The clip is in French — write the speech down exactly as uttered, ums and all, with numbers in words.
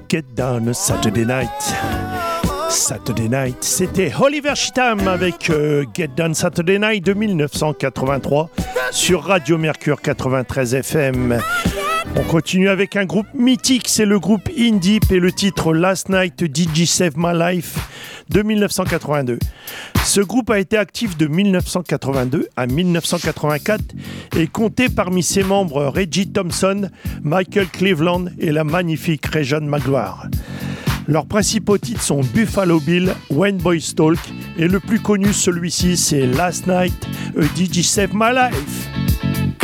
Get Down Saturday Night. Saturday Night, c'était Oliver Cheatham avec euh, Get Down Saturday Night de dix-neuf cent quatre-vingt-trois sur Radio Mercure quatre-vingt-treize F M. On continue avec un groupe mythique, c'est le groupe In Deep et le titre Last Night Did You Save My Life de dix-neuf cent quatre-vingt-deux. Ce groupe a été actif de dix-neuf cent quatre-vingt-deux à dix-neuf cent quatre-vingt-quatre et comptait parmi ses membres Reggie Thompson, Michael Cleveland et la magnifique Réjeanne Magloire. Leurs principaux titres sont Buffalo Bill, When Boys Talk et le plus connu, celui-ci, c'est Last Night Did You Save My Life.